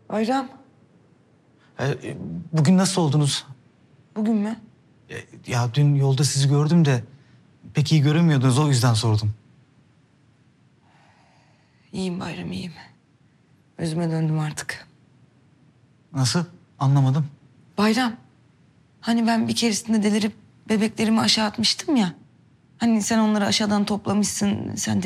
Bayram, Bugün nasıl oldunuz? bugün mü? Ya dün yolda sizi gördüm de pek iyi görünmüyordunuz, o yüzden sordum. İyiyim Bayram, iyiyim. Özüme döndüm artık. Nasıl? Anlamadım. Bayram, hani ben bir keresinde delirip bebeklerimi aşağı atmıştım ya. Hani sen onları aşağıdan toplamışsın, sen de